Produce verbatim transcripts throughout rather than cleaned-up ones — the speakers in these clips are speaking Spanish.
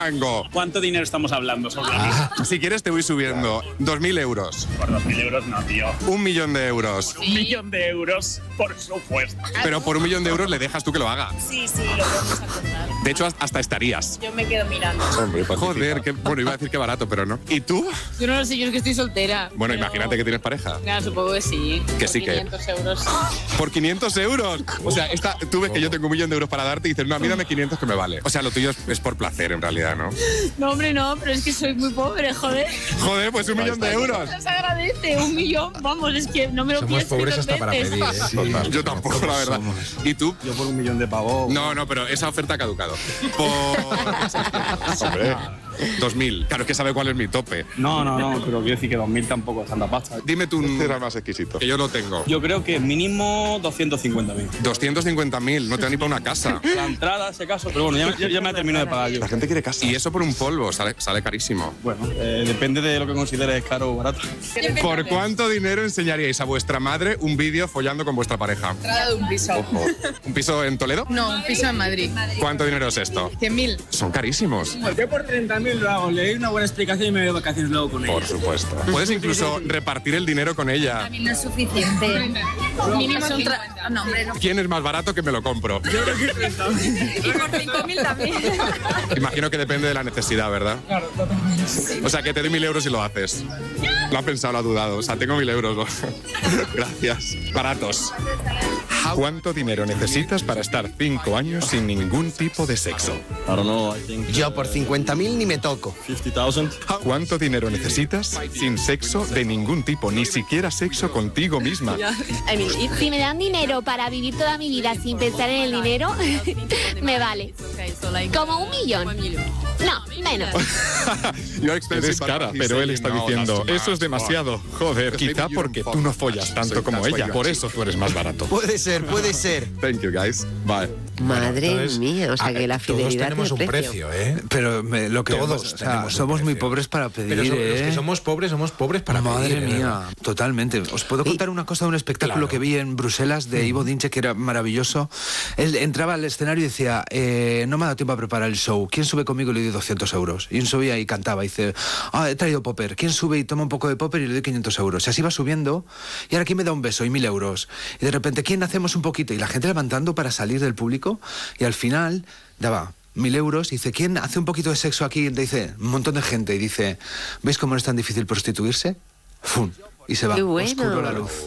Mango. ¿Cuánto dinero estamos hablando sobre Ah, si quieres te voy subiendo. Dos mil euros. Por dos mil euros no, tío. Un millón de euros. Un millón de euros, por supuesto. Pero por un millón de euros le dejas tú que lo haga. Sí, sí, lo podemos acordar. De hecho, hasta estarías. Yo me quedo mirando. Joder, que, bueno, iba a decir que barato, pero no. ¿Y tú? Yo no lo sé, yo es que estoy soltera. Bueno, pero... imagínate que tienes pareja. Claro, supongo que sí. Que Por sí que- quinientos euros. ¿Por quinientos euros? O sea, esta, tú ves que yo tengo un millón de euros para darte y dices, no, a mí dame quinientos que me vale. O sea, lo tuyo es, es por placer, en realidad, ¿no? No, hombre, no, pero es que soy muy pobre, joder. Joder, pues un millón de euros. No se agradece, un millón, vamos, es que no me lo Somos pienso pobres dos hasta para veces. pedir, ¿eh? Total, yo tampoco, la verdad. ¿Y tú? Yo por un millón de pavos. No, no, pero esa oferta ha caducado. Por... Hombre, dos mil. Claro, es que sabe cuál es mi tope. No, no, no, pero quiero decir que dos mil tampoco es tanta pasta. Dime tú un... Era más exquisito. Que yo lo tengo. Yo creo que mínimo doscientos cincuenta mil. doscientos cincuenta mil, no te da ni para una casa. La entrada, ese caso, pero bueno, ya, ya, ya me ha terminado de pagar yo. La gente quiere casa. Y eso por un polvo, sale, sale carísimo. Bueno, eh, depende de lo que consideres caro o barato. ¿Por cuánto dinero enseñaríais a vuestra madre un vídeo follando con vuestra pareja? Entrada de un piso. ¿Un piso en Toledo? No, un piso en Madrid. ¿Cuánto dinero es esto? cien mil. Son carísimos. Yo por treinta mil lo hago, le doy una buena explicación y me voy de vacaciones luego con ella. Por supuesto. Puedes incluso repartir el dinero con ella. También no es suficiente. Mínimo son... tra- No, hombre, no. ¿Quién es más barato que me lo compro? Yo creo que treinta mil. Y por cinco mil también. Imagino que depende de la necesidad, ¿verdad? Claro, totalmente. O sea, que te doy mil euros y lo haces. Lo ha pensado, lo ha dudado. O sea, tengo mil euros. Gracias. Baratos. ¿Cuánto dinero necesitas para estar cinco años sin ningún tipo de sexo? I don't know, I think Yo por cincuenta mil ni me toco. fifty thousand. ¿Cuánto dinero necesitas sin sexo de ningún tipo? Ni siquiera sexo contigo misma. Si me dan dinero para vivir toda mi vida sin pensar en el dinero, me vale. Como un millón. No, menos. Eres cara, pero él está diciendo, eso es demasiado. Joder, quizá porque tú no follas tanto como ella. Por eso tú eres más barato. Puede ser, puede ser. Thank you, guys. Bye. Madre Entonces, mía, o sea a- que la todos fidelidad tenemos un tiene precio. precio, ¿eh? Pero me- lo que Todos o sea, tenemos un somos muy precio. pobres para pedir, Pero so- ¿eh? los que somos pobres, somos pobres para Madre pedir. ¿eh? mía, totalmente. Os puedo contar una cosa de un espectáculo Claro. que vi en Bruselas de Ivo Dinche que era maravilloso. Él entraba al escenario y decía, eh, no me ha dado tiempo a preparar el show. ¿Quién sube conmigo y le doy doscientos euros? Y un subía y cantaba y dice, ah, he traído popper. ¿Quién sube y toma un poco de popper y le doy quinientos euros? Y así va subiendo. Y ahora, ¿quién me da un beso? Y mil euros. Y de repente, ¿quién hacemos un poquito? Y la gente levantando para salir del público. Y al final daba mil euros y dice, ¿quién hace un poquito de sexo aquí? Y dice, un montón de gente. Y dice, ¿veis cómo no es tan difícil prostituirse? ¡Fum! Y se va. Qué bueno. Oscuro la luz.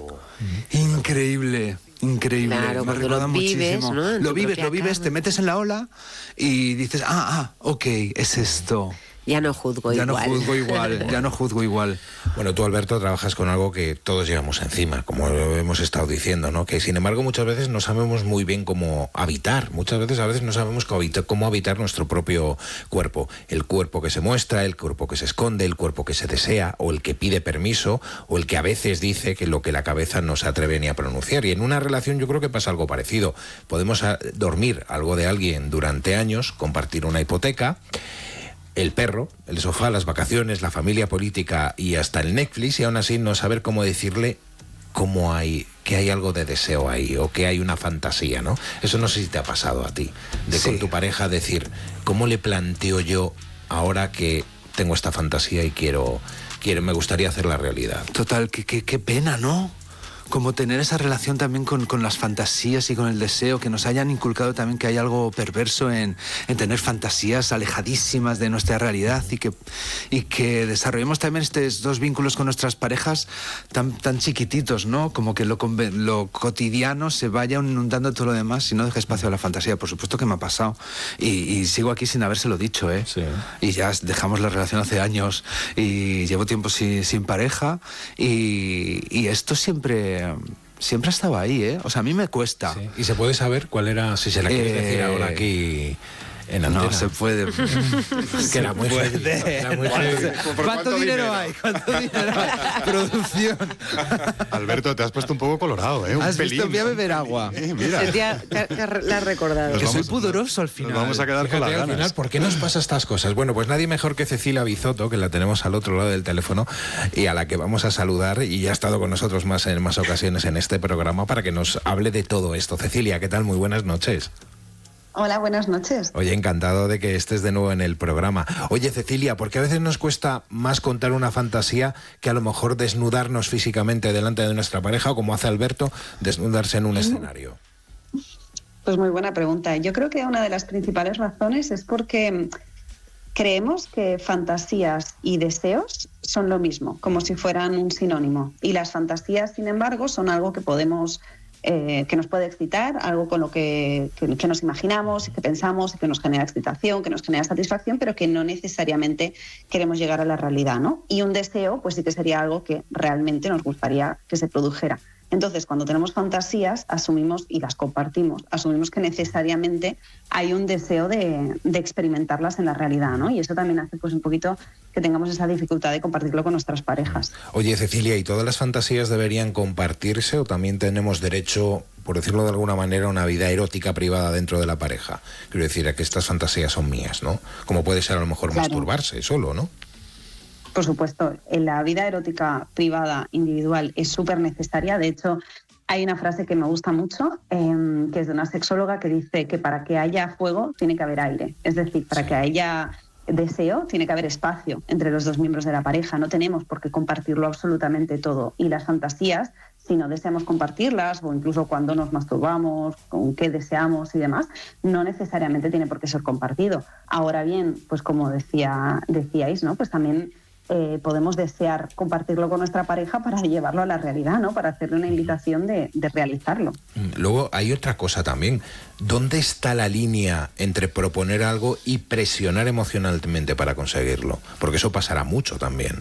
Increíble. Increíble. Claro, Me ha cuando recordado lo vives, muchísimo. ¿no? En Lo tu vives, propia lo vives, carne. te metes en la ola y dices, ah, ah, ok, es esto. Ya no juzgo Ya igual. no juzgo igual, ya no juzgo igual. Bueno, tú, Alberto, trabajas con algo que todos llevamos encima, como lo hemos estado diciendo, ¿no? Que, sin embargo, muchas veces no sabemos muy bien cómo habitar. Muchas veces, a veces no sabemos cómo habitar, cómo habitar nuestro propio cuerpo. El cuerpo que se muestra, el cuerpo que se esconde, el cuerpo que se desea, o el que pide permiso, o el que a veces dice que lo que la cabeza no se atreve ni a pronunciar. Y en una relación yo creo que pasa algo parecido. Podemos a, dormir algo de alguien durante años, compartir una hipoteca, el perro, el sofá, las vacaciones, la familia política y hasta el Netflix, y aún así no saber cómo decirle cómo hay, que hay algo de deseo ahí o que hay una fantasía, ¿no? Eso no sé si te ha pasado a ti, de Sí. con tu pareja decir, ¿cómo le planteo yo ahora que tengo esta fantasía y quiero, quiero me gustaría hacer la realidad? Total, qué, qué, qué pena, ¿no? Como tener esa relación también con, con las fantasías y con el deseo, que nos hayan inculcado también que hay algo perverso en, en tener fantasías alejadísimas de nuestra realidad y que, y que desarrollemos también estos dos vínculos con nuestras parejas tan, tan chiquititos, ¿no? Como que lo, conve- lo cotidiano se vaya inundando todo lo demás y no deje espacio a la fantasía. Por supuesto que me ha pasado. Y, y sigo aquí sin habérselo dicho, ¿eh? Sí. Y ya dejamos la relación hace años y llevo tiempo sin, sin pareja y, y esto siempre siempre ha estado ahí, ¿eh? O sea, a mí me cuesta. Sí. ¿Y se puede saber cuál era, si se la quieres Eh, decir ahora aquí en antena? No se puede. Que era muy heavy, era muy heavy. ¿Cuánto, dinero hay? ¿Cuánto dinero hay? Producción. Alberto, te has puesto un poco colorado, ¿eh? Un ¿Has pelín. visto? Voy a beber agua. Eh, mira. Se te ha, te ha- te ha- la has recordado. Nos Que soy vamos- pudoroso al final. Nos vamos a quedar con Fíjate, las al final, ganas. ¿por qué nos pasa estas cosas? Bueno, pues nadie mejor que Cecilia Bizotto, que la tenemos al otro lado del teléfono y a la que vamos a saludar, y ya ha estado con nosotros más en más ocasiones en este programa para que nos hable de todo esto. Cecilia, ¿qué tal? Muy buenas noches. Hola, buenas noches. Oye, encantado de que estés de nuevo en el programa. Oye, Cecilia, porque a veces nos cuesta más contar una fantasía que a lo mejor desnudarnos físicamente delante de nuestra pareja, o como hace Alberto, desnudarse en un escenario. Pues muy buena pregunta. Yo creo que una de las principales razones es porque creemos que fantasías y deseos son lo mismo, como si fueran un sinónimo. Y las fantasías, sin embargo, son algo que podemos... Eh, que nos puede excitar, algo con lo que, que, que nos imaginamos, que pensamos, que nos genera excitación, que nos genera satisfacción, pero que no necesariamente queremos llegar a la realidad, ¿no? Y un deseo, pues sí que sería algo que realmente nos gustaría que se produjera. Entonces, cuando tenemos fantasías, asumimos, y las compartimos, asumimos que necesariamente hay un deseo de, de experimentarlas en la realidad, ¿no? Y eso también hace pues un poquito que tengamos esa dificultad de compartirlo con nuestras parejas. Oye, Cecilia, ¿y todas las fantasías deberían compartirse o también tenemos derecho, por decirlo de alguna manera, a una vida erótica privada dentro de la pareja? Quiero decir, a que estas fantasías son mías, ¿no? Como puede ser a lo mejor Claro. masturbarse solo, ¿no? Por supuesto, en la vida erótica privada, individual, es súper necesaria. De hecho, hay una frase que me gusta mucho, eh, que es de una sexóloga que dice que para que haya fuego tiene que haber aire. Es decir, para que haya deseo tiene que haber espacio entre los dos miembros de la pareja. No tenemos por qué compartirlo absolutamente todo. Y las fantasías, si no deseamos compartirlas, o incluso cuando nos masturbamos, con qué deseamos y demás, no necesariamente tiene por qué ser compartido. Ahora bien, pues como decía, decíais, ¿no? Pues también eh, podemos desear compartirlo con nuestra pareja para llevarlo a la realidad, ¿no? Para hacerle una invitación de, de realizarlo. Luego hay otra cosa también. ¿Dónde está la línea entre proponer algo y presionar emocionalmente para conseguirlo? Porque eso pasará mucho también.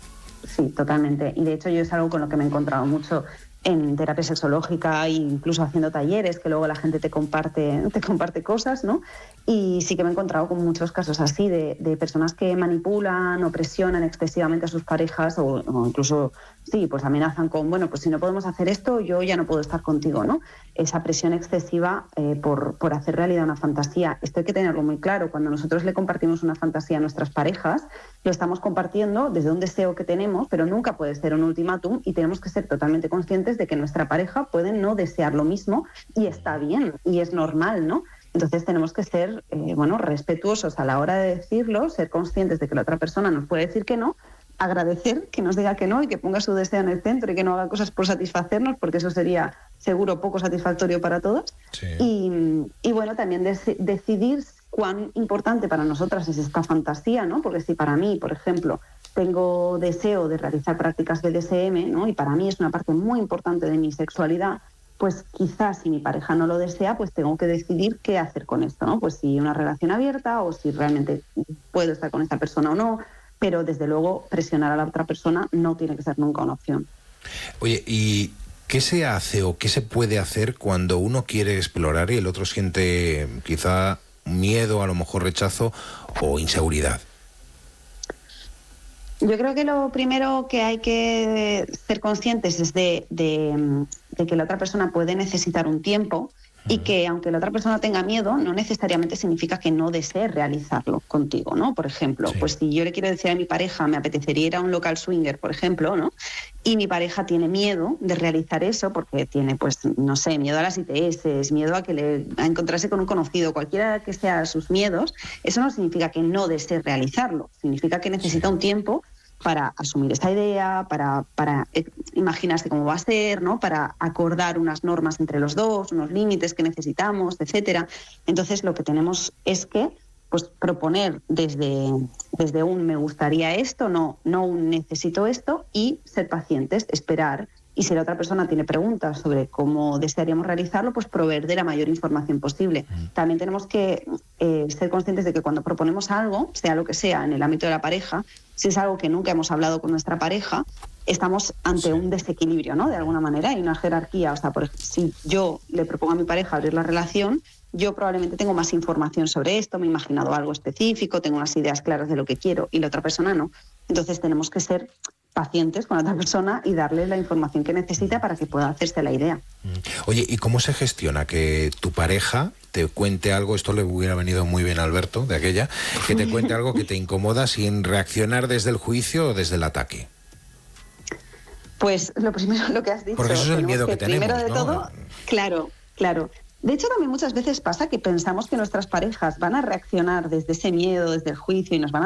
Sí, totalmente. Y de hecho yo es algo con lo que me he encontrado mucho en terapia sexológica e incluso haciendo talleres, que luego la gente te comparte, te comparte cosas, ¿no? Y sí que me he encontrado con muchos casos así de, de personas que manipulan o presionan excesivamente a sus parejas o, o incluso, sí, pues amenazan con, bueno, pues si no podemos hacer esto, yo ya no puedo estar contigo, ¿no? Esa presión excesiva eh, por, por hacer realidad una fantasía. Esto hay que tenerlo muy claro. Cuando nosotros le compartimos una fantasía a nuestras parejas, lo estamos compartiendo desde un deseo que tenemos, pero nunca puede ser un ultimátum y tenemos que ser totalmente conscientes de que nuestra pareja puede no desear lo mismo y está bien y es normal, ¿no? Entonces tenemos que ser eh, bueno, respetuosos a la hora de decirlo, ser conscientes de que la otra persona nos puede decir que no, agradecer que nos diga que no y que ponga su deseo en el centro y que no haga cosas por satisfacernos, porque eso sería seguro poco satisfactorio para todos. Sí. Y, y bueno, también de- decidir cuán importante para nosotras es esta fantasía, ¿no? Porque si para mí, por ejemplo, tengo deseo de realizar prácticas B D S M, ¿no? Y para mí es una parte muy importante de mi sexualidad, pues quizás si mi pareja no lo desea, pues tengo que decidir qué hacer con esto, ¿no? Pues si una relación abierta o si realmente puedo estar con esta persona o no, pero desde luego presionar a la otra persona no tiene que ser nunca una opción. Oye, ¿y qué se hace o qué se puede hacer cuando uno quiere explorar y el otro siente quizá miedo, a lo mejor rechazo o inseguridad? Yo creo que lo primero que hay que ser conscientes es de, de, de que la otra persona puede necesitar un tiempo y que aunque la otra persona tenga miedo, no necesariamente significa que no desee realizarlo contigo, ¿no? Por ejemplo, sí. Pues si yo le quiero decir a mi pareja, me apetecería ir a un local swinger, por ejemplo, ¿no? Y mi pareja tiene miedo de realizar eso porque tiene, pues, no sé, miedo a las I T S, miedo a que le, a encontrarse con un conocido, cualquiera que sea sus miedos, eso no significa que no desee realizarlo, significa que necesita un tiempo para asumir esta idea, para, para imaginarse cómo va a ser, ¿no? Para acordar unas normas entre los dos, unos límites que necesitamos, etcétera. Entonces lo que tenemos es que pues proponer desde, desde un me gustaría esto, no, no un necesito esto, y ser pacientes, esperar. Y si la otra persona tiene preguntas sobre cómo desearíamos realizarlo, pues proveer de la mayor información posible. También tenemos que eh, ser conscientes de que cuando proponemos algo, sea lo que sea, en el ámbito de la pareja, si es algo que nunca hemos hablado con nuestra pareja, estamos ante un desequilibrio, ¿no? De alguna manera, hay una jerarquía. O sea, por ejemplo, si yo le propongo a mi pareja abrir la relación, yo probablemente tengo más información sobre esto, me he imaginado algo específico, tengo unas ideas claras de lo que quiero y la otra persona no. Entonces tenemos que ser pacientes con la otra persona y darle la información que necesita para que pueda hacerse la idea. Oye, ¿y cómo se gestiona que tu pareja te cuente algo? Esto le hubiera venido muy bien a Alberto, de aquella, que te cuente algo que te incomoda sin reaccionar desde el juicio o desde el ataque. Pues lo primero, lo que has dicho. Porque eso es el miedo que, que tenemos, primero de ¿no? todo, claro, claro. De hecho, también muchas veces pasa que pensamos que nuestras parejas van a reaccionar desde ese miedo, desde el juicio y nos van a